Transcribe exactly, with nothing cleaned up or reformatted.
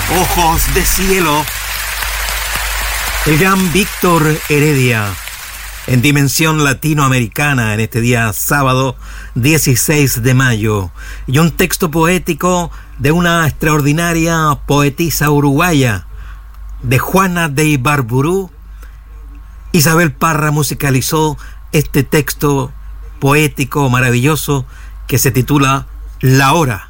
Ojos de cielo. El gran Víctor Heredia, en dimensión latinoamericana, en este día sábado dieciséis de mayo, y un texto poético de una extraordinaria poetisa uruguaya, de Juana de Ibarburu. Isabel Parra musicalizó este texto poético maravilloso que se titula La Hora.